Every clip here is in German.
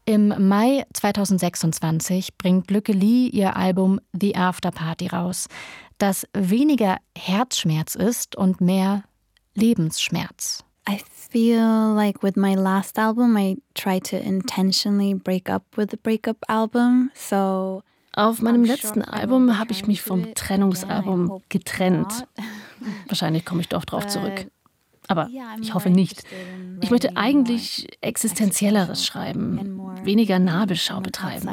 Im Mai 2026 bringt Lykke Li ihr Album The After Party raus, das weniger Herzschmerz ist und mehr Lebensschmerz. I feel like with my last album, I tried to intentionally break up with the breakup album. So auf meinem letzten Album habe ich mich vom Trennungsalbum getrennt. Wahrscheinlich komme ich doch drauf zurück. Aber ich hoffe nicht. Ich möchte eigentlich Existenzielleres schreiben, weniger Nabelschau betreiben.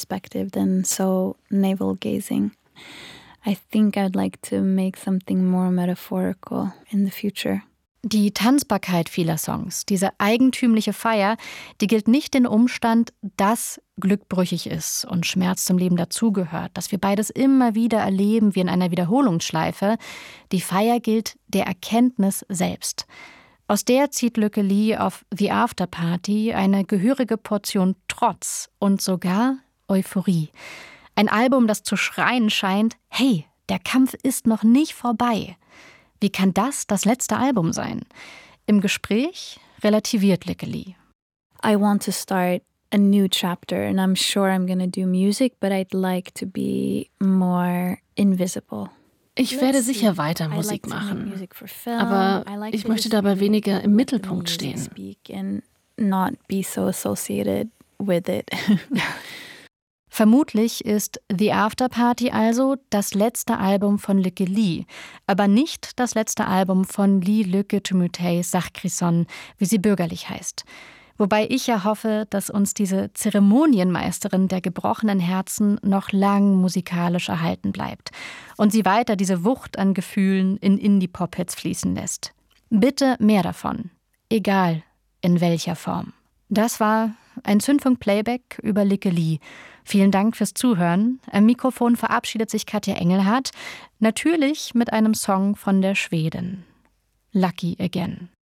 I think I'd like to make something more metaphorical in the future. Die Tanzbarkeit vieler Songs, diese eigentümliche Feier, die gilt nicht den Umstand, dass Glück brüchig ist und Schmerz zum Leben dazugehört, dass wir beides immer wieder erleben wie in einer Wiederholungsschleife. Die Feier gilt der Erkenntnis selbst. Aus der zieht Lykke Li auf The After Party eine gehörige Portion Trotz und sogar Euphorie. Ein Album, das zu schreien scheint, hey, der Kampf ist noch nicht vorbei. Wie kann das letzte Album sein? Im Gespräch relativiert Lykke Li. I want to start a new chapter and I'm sure I'm going to do music, but I'd like to be more invisible. Ich werde sicher weiter Musik machen, aber ich möchte dabei weniger im Mittelpunkt stehen. Not be so associated with it. Vermutlich ist The After Party also das letzte Album von Lykke Li, aber nicht das letzte Album von Lee Lykke Tumutei Sarkisson, wie sie bürgerlich heißt. Wobei ich ja hoffe, dass uns diese Zeremonienmeisterin der gebrochenen Herzen noch lang musikalisch erhalten bleibt und sie weiter diese Wucht an Gefühlen in Indie-Pop-Hits fließen lässt. Bitte mehr davon, egal in welcher Form. Das war ein Zündfunk-Playback über Lykke Li. Vielen Dank fürs Zuhören. Am Mikrofon verabschiedet sich Katja Engelhardt, natürlich mit einem Song von der Schwedin. Lucky Again.